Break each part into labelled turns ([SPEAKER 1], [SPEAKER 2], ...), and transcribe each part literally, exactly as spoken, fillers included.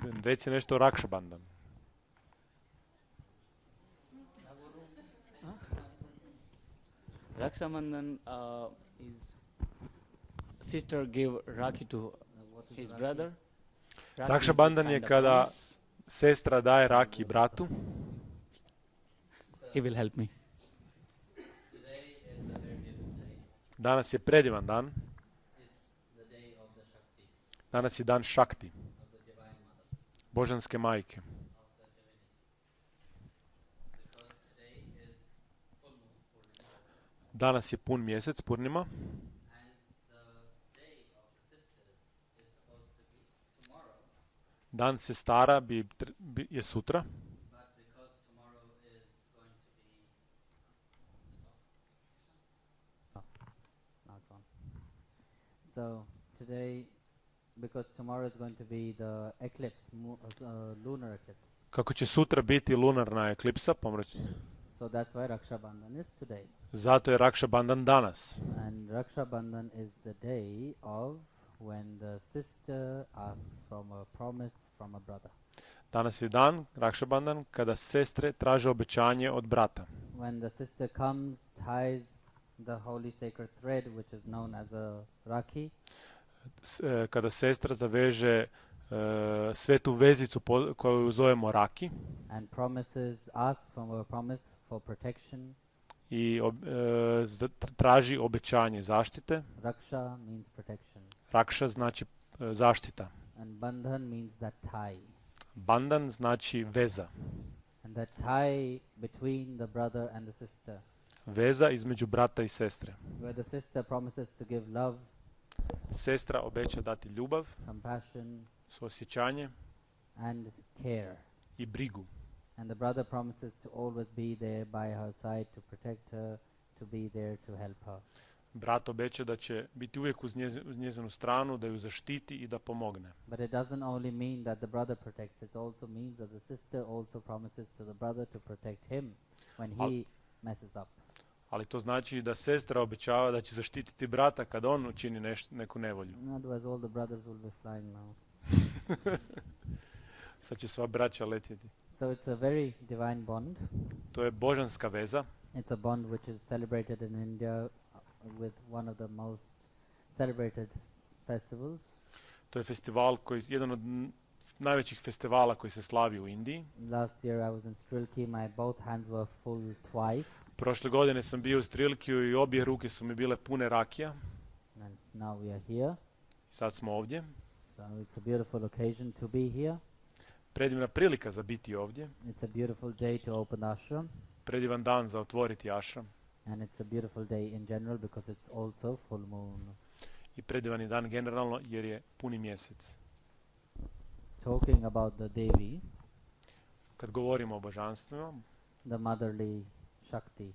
[SPEAKER 1] reci nešto o Rakšabandan.
[SPEAKER 2] Rakshabandhan uh, is sister gave Rakhi to his brother. Rakhi
[SPEAKER 1] Rakšabandan
[SPEAKER 2] is a
[SPEAKER 1] je
[SPEAKER 2] kind of
[SPEAKER 1] kada
[SPEAKER 2] promise.
[SPEAKER 1] sestra daje Raki bratu.
[SPEAKER 2] He will help me.
[SPEAKER 1] Danas je predivan dan. Danas je dan Šakti, Božanske majke. Danas je pun mjesec, Purnima. Dan sestara bi, tr- bi, je sutra.
[SPEAKER 3] Now it's on. So today, because tomorrow is going to be the eclipse, mo- uh, lunar eclipse.
[SPEAKER 1] Kako će sutra biti lunarna eklipsa, pomreć.
[SPEAKER 3] So that's why Raksha Bandhan is today.
[SPEAKER 1] Zato je Rakšabandan danas.
[SPEAKER 3] And Raksha Bandhan is the day of when the sister asks from a promise from a brother.
[SPEAKER 1] Danas je dan, Rakšabandan, kada sestre traže obećanje od brata.
[SPEAKER 3] When the sister comes, ties the holy sacred thread, which is known as a Rakhi,
[SPEAKER 1] S- e, kada sestra zaveže e, svetu vezicu po- koju zovemo Raki
[SPEAKER 3] and promises, asks from a promise for protection.
[SPEAKER 1] i ob- e, za- tr- traži obećanje zaštite.
[SPEAKER 3] Raksha means protection.
[SPEAKER 1] Rakša znači e, zaštita.
[SPEAKER 3] And Bandhan means that tie.
[SPEAKER 1] Bandan znači veza.
[SPEAKER 3] And that tie between the brother and the sister,
[SPEAKER 1] Veza između brata i sestre.
[SPEAKER 3] where the sister promises to give love,
[SPEAKER 1] Sestra obeća dati ljubav,
[SPEAKER 3] compassion,
[SPEAKER 1] suosjećanje
[SPEAKER 3] and care.
[SPEAKER 1] i brigu.
[SPEAKER 3] And the brother promises to always be there by her side to protect her, to be there to help her.
[SPEAKER 1] Brat obeća da će biti uvijek uz, njezi- uz njezinu stranu, da ju zaštiti i da pomogne.
[SPEAKER 3] But it doesn't only mean that the brother protects, it also means that the sister also promises to the brother to protect him when
[SPEAKER 1] Al-
[SPEAKER 3] he messes up.
[SPEAKER 1] Ali to znači da sestra obećava da će zaštititi brata kad on učini neš- neku nevolju.
[SPEAKER 3] Otherwise all the brothers will be flying now.
[SPEAKER 1] Sad će sva braća letjeti.
[SPEAKER 3] So it's a very divine bond.
[SPEAKER 1] To je božanska veza.
[SPEAKER 3] It's a bond which is celebrated in India uh, with one of the most celebrated festivals.
[SPEAKER 1] To je festival koji, jedan od n- najvećih festivala koji se slavi u Indiji.
[SPEAKER 3] Last year I was in Srilki, my both hands were full twice,
[SPEAKER 1] Prošle godine sam bio u Strilkiju i obje ruke su mi bile pune rakija.
[SPEAKER 3] and now we are here.
[SPEAKER 1] Sad smo ovdje.
[SPEAKER 3] So it's a beautiful occasion to be here.
[SPEAKER 1] Predivna prilika za biti ovdje.
[SPEAKER 3] It's a beautiful day to open ashram,
[SPEAKER 1] Predivan dan za otvoriti ashram.
[SPEAKER 3] and it's a beautiful day in general because it's also full moon.
[SPEAKER 1] I predivan je dan generalno jer je puni mjesec.
[SPEAKER 3] Talking about the Devi,
[SPEAKER 1] Kad govorimo o božanstvima,
[SPEAKER 3] the motherly Shakti,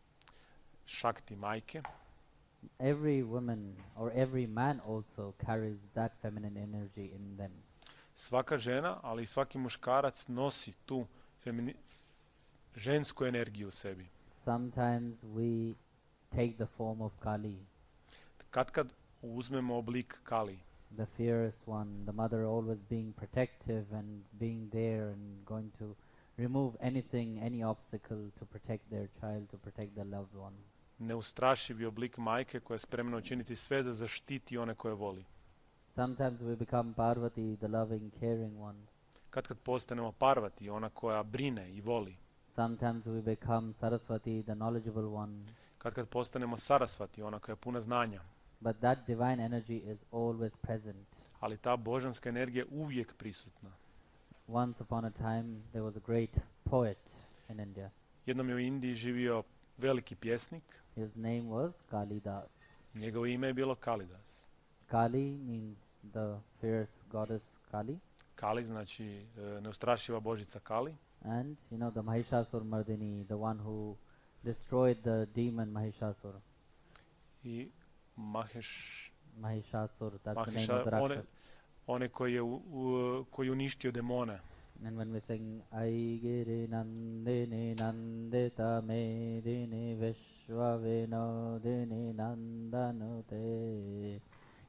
[SPEAKER 1] Šakti majke,
[SPEAKER 3] every woman or every man also carries that feminine energy in them.
[SPEAKER 1] svaka žena, ali i svaki muškarac nosi tu femini- žensku energiju u sebi.
[SPEAKER 3] Sometimes we take the form of Kali,
[SPEAKER 1] Kad kad uzmemo oblik Kali,
[SPEAKER 3] the fierce one, the mother always being protective and being there and going to remove anything, any obstacle to protect their child, to protect their loved ones.
[SPEAKER 1] neustrašivi oblik majke koja je spremna učiniti sve da zaštiti one koje voli.
[SPEAKER 3] Sometimes we become Parvati, the loving, caring one.
[SPEAKER 1] Kad kad postanemo Parvati, ona koja brine i voli.
[SPEAKER 3] Sometimes we become Saraswati, the knowledgeable one.
[SPEAKER 1] Kad kad postanemo Sarasvati, ona koja je puna znanja.
[SPEAKER 3] But that divine energy is always present.
[SPEAKER 1] Ali ta božanska energija je uvijek prisutna.
[SPEAKER 3] Once upon a time, there was a great poet in India.
[SPEAKER 1] Jednom je u Indiji živio veliki pjesnik.
[SPEAKER 3] His name was Kalidas.
[SPEAKER 1] Njegovo ime je bilo Kalidas.
[SPEAKER 3] Kali means the fierce goddess Kali.
[SPEAKER 1] Kali znači e, neustrašiva božica Kali.
[SPEAKER 3] And, you know, the Mahishasur Mardini, the one who destroyed the demon Mahishasur.
[SPEAKER 1] I Maheš,
[SPEAKER 3] Mahishasur, that's the name
[SPEAKER 1] Mahisha-
[SPEAKER 3] of the
[SPEAKER 1] one-
[SPEAKER 3] Rakshas.
[SPEAKER 1] one koji je, u, u, koji je uništio demone.
[SPEAKER 3] And when we sing Aigiri Nandini Nandita Medini Vishwa Vinodini Nandanute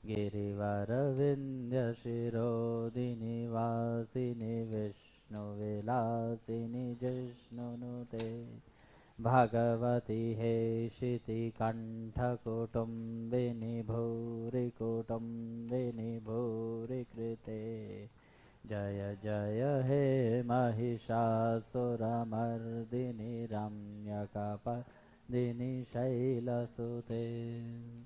[SPEAKER 3] Girivaravidya Shirodini Vasini Vishnu Vilasini Jishnunute Bhagavati He Shiti Kantha Kutumbini Bhuri Kutumbini Bhuri Krite Jaya Jaya He Mahishasura Mardini Ramyakapa Dini Shaila Sute.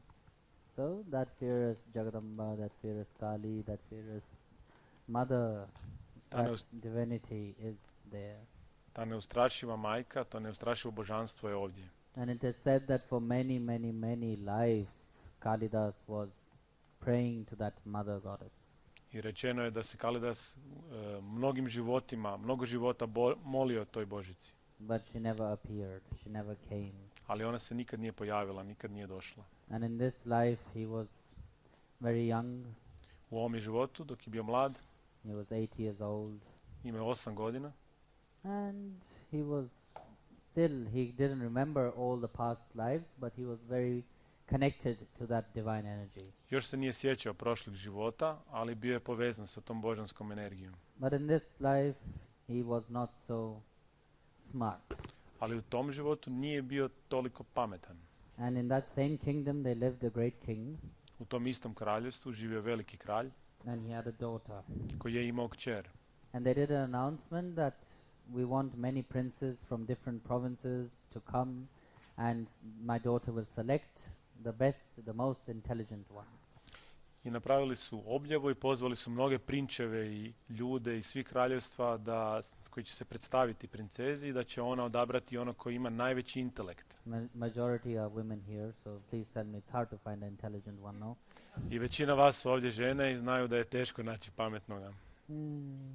[SPEAKER 3] So that fierce Jagadamba, that fierce Kali, that fierce Mother,
[SPEAKER 1] Ta,
[SPEAKER 3] that
[SPEAKER 1] neus,
[SPEAKER 3] divinity is there.
[SPEAKER 1] ta neustrašiva majka, to neustrašivo božanstvo je ovdje.
[SPEAKER 3] And it is said that for many, many, many lives, Kalidas was praying to that Mother Goddess.
[SPEAKER 1] I rečeno je da se Kalidas uh, mnogim životima, mnogo života bo, molio toj Božici.
[SPEAKER 3] But she never appeared, she never came.
[SPEAKER 1] Ali ona se nikad nije pojavila, nikad nije došla.
[SPEAKER 3] And in this life he was very young,
[SPEAKER 1] U ovom je životu, dok je bio mlad,
[SPEAKER 3] he was eight years old,
[SPEAKER 1] imao je osam godina,
[SPEAKER 3] and he was still, he didn't remember all the past lives, but he was very connected to that divine energy.
[SPEAKER 1] još se nije sjećao prošlih života, ali bio je povezan sa tom božanskom energijom.
[SPEAKER 3] But in this life he was not so smart.
[SPEAKER 1] Ali u tom životu nije bio toliko pametan.
[SPEAKER 3] And in that same kingdom they lived a great king,
[SPEAKER 1] U tom istom kraljevstvu živio veliki kralj
[SPEAKER 3] and he had a daughter.
[SPEAKER 1] koji je imao kćer.
[SPEAKER 3] And they did an announcement that we want many princes from different provinces to come, and my daughter will select the best, the most intelligent one.
[SPEAKER 1] I napravili su objavu i pozvali su mnoge prinčeve i ljude iz svih kraljevstva da, koji će se predstaviti princezi i da će ona odabrati ono koji ima najveći intelekt.
[SPEAKER 3] Ma- majority are women here, so please tell me it's hard to find an intelligent one, no?
[SPEAKER 1] I većina vas su ovdje žene i znaju da je teško naći pametnoga.
[SPEAKER 3] Mm.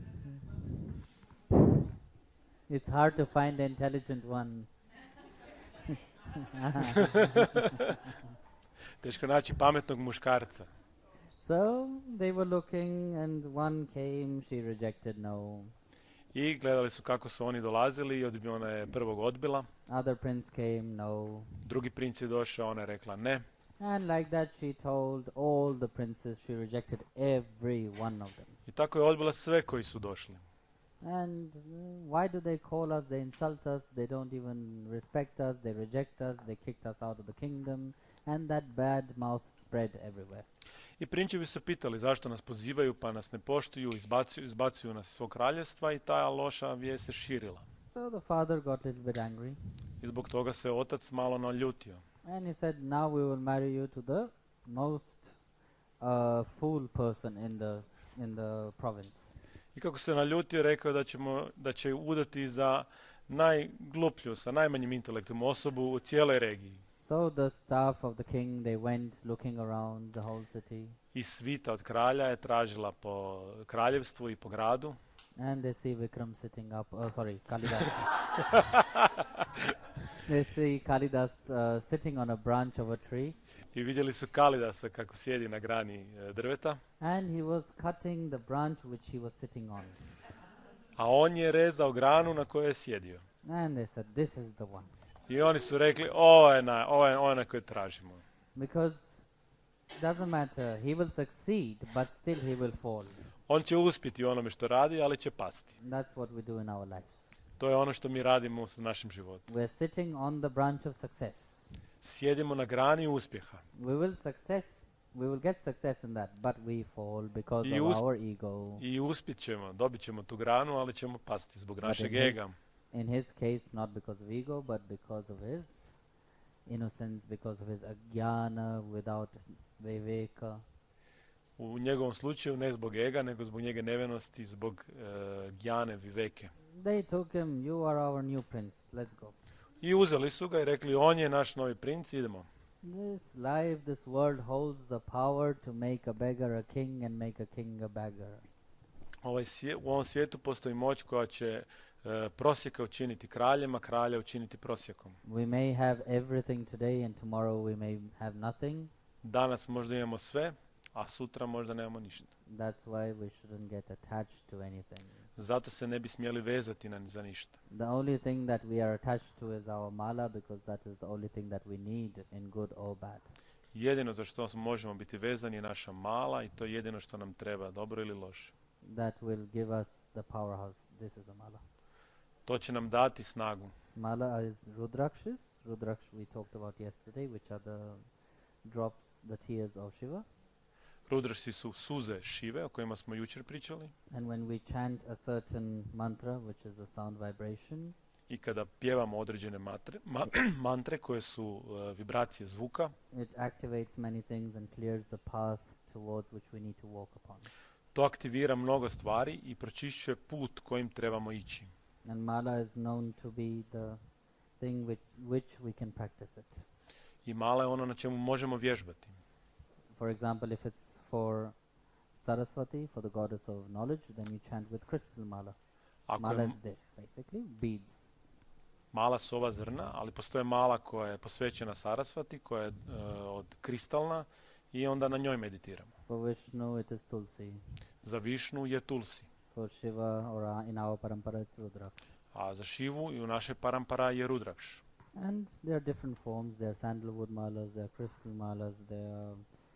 [SPEAKER 3] It's hard to find an intelligent one.
[SPEAKER 1] Teško naći pametnog muškarca.
[SPEAKER 3] So they were looking, and one came, she rejected, no.
[SPEAKER 1] I gledali su kako su oni dolazili i odbi- ona je prvog odbila.
[SPEAKER 3] Other prince came, no.
[SPEAKER 1] Drugi princ je došao, ona je rekla ne.
[SPEAKER 3] And like that she told all the princes, she rejected every one of them.
[SPEAKER 1] I tako je odbila sve koji su došli.
[SPEAKER 3] And uh, why do they call us, they insult us, they don't even respect us, they reject us, they kicked us out of the kingdom, and that bad mouth spread everywhere.
[SPEAKER 1] I prinčevi su pitali zašto nas pozivaju pa nas ne poštuju, izbacuju, izbacuju nas iz svog kraljevstva i ta loša vijest se širila.
[SPEAKER 3] So the father got a little bit angry,
[SPEAKER 1] I zbog toga se otac malo naljutio.
[SPEAKER 3] and he said, now we will marry you to the most uh, fool person in the, in the province.
[SPEAKER 1] I kako se naljutio, rekao da, ćemo, da će udati za najgluplju, sa najmanjim intelektom osobu u cijeloj regiji.
[SPEAKER 3] So the staff of the king, they went looking around the whole city,
[SPEAKER 1] I svita od kralja je tražila po kraljevstvu i po gradu.
[SPEAKER 3] and they see Vikram sitting up, oh sorry, Kalidas. They see Kalidas uh, sitting on a branch of a tree,
[SPEAKER 1] I vidjeli su Kalidasa kako sjedi na grani e, drveta,
[SPEAKER 3] and he was cutting the branch which he was sitting on.
[SPEAKER 1] a on je rezao granu na kojoj je sjedio.
[SPEAKER 3] And they said, this is the one.
[SPEAKER 1] I oni su rekli, ovo je na, ovo je, ovo je na koje tražimo.
[SPEAKER 3] Because doesn't matter, he will succeed, but still he will fall.
[SPEAKER 1] On će uspjeti u onome što radi, ali će pasti.
[SPEAKER 3] That's what we do in our lives.
[SPEAKER 1] To je ono što mi radimo s našim životom.
[SPEAKER 3] We're sitting on the branch of success.
[SPEAKER 1] Sjedimo na grani uspjeha.
[SPEAKER 3] We will success, we will get success in that, but we fall because
[SPEAKER 1] I
[SPEAKER 3] of
[SPEAKER 1] usp-
[SPEAKER 3] our ego.
[SPEAKER 1] I uspjet ćemo, dobit ćemo tu granu, ali ćemo pasti zbog
[SPEAKER 3] But
[SPEAKER 1] našeg
[SPEAKER 3] in his-
[SPEAKER 1] ega.
[SPEAKER 3] In his case, not because of ego, but because of his innocence, because of his ajnana, without viveka.
[SPEAKER 1] U njegovom slučaju ne zbog ega, nego zbog njege nevenosti, zbog e, gjane, viveke.
[SPEAKER 3] They took him, you are our new prince, let's go.
[SPEAKER 1] I uzeli su ga i rekli, on je naš novi princ, idemo.
[SPEAKER 3] This life, this world holds the power to make a beggar a king and make a king a beggar.
[SPEAKER 1] Ovaj svije, u ovom svijetu postoji moć koja će e, prosjeka učiniti kraljem, a kralja učiniti prosjekom.
[SPEAKER 3] We may have everything today and tomorrow we may have nothing.
[SPEAKER 1] Danas možda imamo sve, a sutra možda nemamo ništa.
[SPEAKER 3] That's why we shouldn't get attached to anything.
[SPEAKER 1] Zato se ne bi smjeli vezati na, za ništa.
[SPEAKER 3] The only thing that we are attached to is our mala, because that is the only thing that we need in good or bad.
[SPEAKER 1] Jedino za što možemo biti vezani je naša mala i to je jedino što nam treba, dobro ili loše.
[SPEAKER 3] That will give us the powerhouse. This is a mala.
[SPEAKER 1] To će nam dati snagu.
[SPEAKER 3] Mala is Rudrakshis. Rudraksh we talked about yesterday, which are the drops, the tears of Shiva.
[SPEAKER 1] Rudraši su suze Šive, o kojima smo jučer pričali.
[SPEAKER 3] And when we chant a certain mantra, which is a sound vibration,
[SPEAKER 1] I kada pjevamo određene matre, ma, mantre koje su uh, vibracije zvuka,
[SPEAKER 3] it activates many things and clears the path towards which we need to walk upon.
[SPEAKER 1] to aktivira mnogo stvari i pročišćuje put kojim trebamo ići.
[SPEAKER 3] And mala is known to be the thing with which we can practice it.
[SPEAKER 1] I mala je ono na čemu možemo vježbati.
[SPEAKER 3] For example, if it's for Saraswati, for the goddess of knowledge, then you chant with crystal mala.
[SPEAKER 1] Ako
[SPEAKER 3] Mala
[SPEAKER 1] je
[SPEAKER 3] is this, basically, beads.
[SPEAKER 1] mala su ova zrna, ali postoje mala koja je posvećena Sarasvati, koja je uh, od kristalna i onda na njoj meditiramo.
[SPEAKER 3] For Vishnu, it is tulsi.
[SPEAKER 1] Za Višnu je Tulsi,
[SPEAKER 3] For Shiva, or uh, in our parampara, it's Rudraksh.
[SPEAKER 1] a za Šivu i u naše parampara je Rudrakš.
[SPEAKER 3] And there are different forms. There are sandalwood malas, there are crystal malas, there are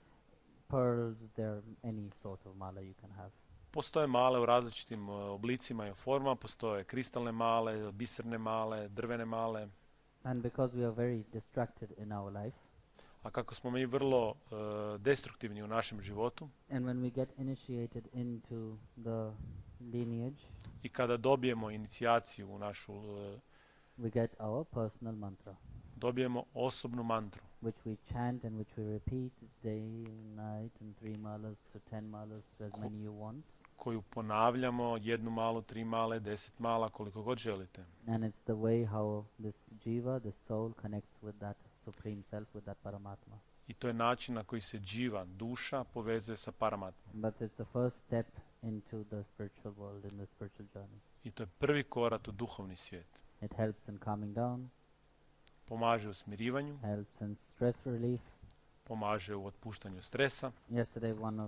[SPEAKER 3] pearls, there are any sort of mala you can have.
[SPEAKER 1] Postoje male u različitim uh, oblicima i formama, postoje kristalne male, biserne male, drvene male.
[SPEAKER 3] And because we are very distracted in our life,
[SPEAKER 1] A kako smo mi vrlo uh, destruktivni u našem životu
[SPEAKER 3] and when we get initiated into the lineage,
[SPEAKER 1] i kada dobijemo inicijaciju u našu, uh,
[SPEAKER 3] we get our personal mantra,
[SPEAKER 1] dobijemo osobnu mantru
[SPEAKER 3] which we chant and which we repeat day and night, and three malas to ten malas to as many you want.
[SPEAKER 1] koju ponavljamo, jednu malu, tri male, deset mala, koliko god želite.
[SPEAKER 3] And it's the way how this jiva, this soul, connects with that supreme self, with that paramatma.
[SPEAKER 1] I to je način na koji se dživa, duša, povezuje sa paramatmom.
[SPEAKER 3] But it's the first step into the spiritual world, in the spiritual journey.
[SPEAKER 1] I to je prvi korak u duhovni svijet.
[SPEAKER 3] It helps in calming down,
[SPEAKER 1] Pomaže u smirivanju,
[SPEAKER 3] helps in stress relief.
[SPEAKER 1] pomaže u otpuštanju stresa.
[SPEAKER 3] Yesterday, one of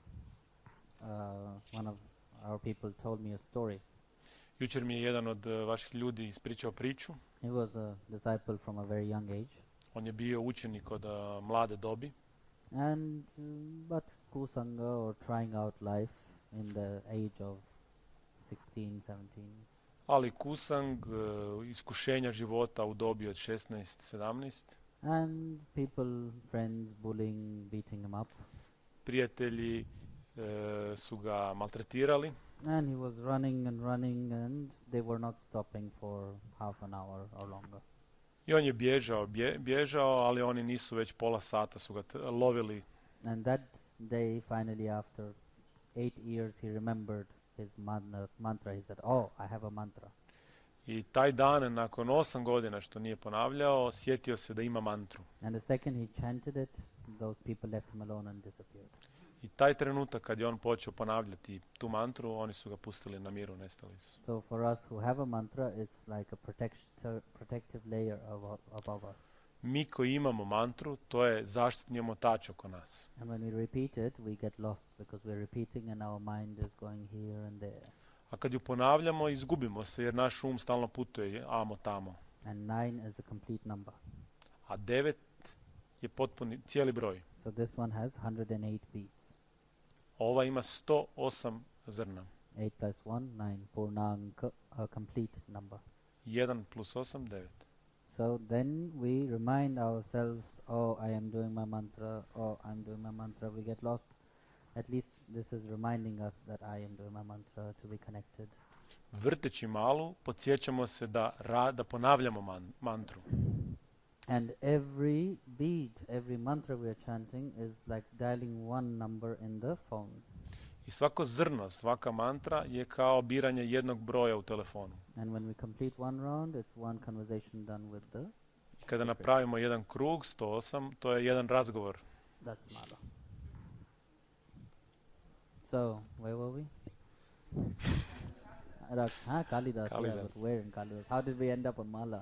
[SPEAKER 3] uh, one of our people told me a story.
[SPEAKER 1] Jučer mi je jedan od uh, vaših ljudi ispričao priču.
[SPEAKER 3] He was a disciple from a very young age,
[SPEAKER 1] On je bio učenik od uh, mlade dobi,
[SPEAKER 3] and um, but kusanga or trying out life in the age of sixteen, seventeen.
[SPEAKER 1] ali kusang, uh, iskušenja života u dobi od šesnaest sedamnaest.
[SPEAKER 3] And people, friends, bullying, beating him up.
[SPEAKER 1] Prijatelji uh, su ga maltretirali
[SPEAKER 3] And he was running and running, and they were not stopping for half an hour or longer.
[SPEAKER 1] i on je bježao, bje, bježao, ali oni nisu već pola sata su ga t- lovili.
[SPEAKER 3] And that day, finally, after eight years, he remembered his man- mantra. He said, "Oh, I have a mantra."
[SPEAKER 1] I taj dan, nakon osam godina što nije ponavljao, sjetio se da ima mantru.
[SPEAKER 3] And the second he chanted it, those people left him alone and disappeared.
[SPEAKER 1] I taj trenutak kad je on počeo ponavljati tu mantru, oni su ga pustili na miru, nestali su.
[SPEAKER 3] So for us who have a mantra, it's like a protector, protective layer abo- above us.
[SPEAKER 1] Mi koji imamo mantru, to je zaštitni omotač oko nas.
[SPEAKER 3] And when we repeat it, we get lost because we're repeating and our mind is going here and there.
[SPEAKER 1] A kad ju ponavljamo, izgubimo se jer naš um stalno putuje amo tamo.
[SPEAKER 3] And nine is a complete number.
[SPEAKER 1] A devet je potpuni cijeli broj.
[SPEAKER 3] So this one has one hundred eight beats.
[SPEAKER 1] Ova ima sto osam zrna.
[SPEAKER 3] eight plus one, nine. Purnanka, a complete number.
[SPEAKER 1] jedan plus osam, devet.
[SPEAKER 3] So then we remind ourselves, oh, I am doing my mantra, oh, I'm doing my mantra. We get lost. At least this is reminding us that I am doing my mantra, to be connected.
[SPEAKER 1] Vrteći malu, podsjećamo se da, ra, da ponavljamo man, mantru.
[SPEAKER 3] And every beat, every mantra we are chanting is like dialing one number in the phone.
[SPEAKER 1] I svako zrno, svaka mantra je kao biranje jednog broja u telefonu.
[SPEAKER 3] And when we complete one round, it's one conversation done with the...
[SPEAKER 1] I kada napravimo jedan krug, sto osam, to je jedan razgovor.
[SPEAKER 3] That's mala. So, where were we? Rak, huh? Kalidas. Yeah,
[SPEAKER 1] Kalidas.
[SPEAKER 3] but where in Kalidas? How did we end up on mala?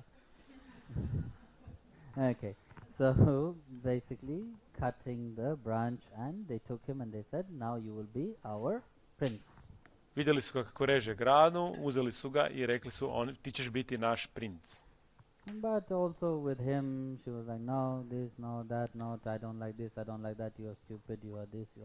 [SPEAKER 3] Okay, so basically cutting the branch, and they took him and they said, now you will be our prince.
[SPEAKER 1] Vidjeli su ga kako reže granu, uzeli su ga i rekli su, on, ti ćeš biti naš princ.
[SPEAKER 3] But also with him, she was like, no, this, no, that, no, I don't like this, I don't like that, you are stupid, you are this, you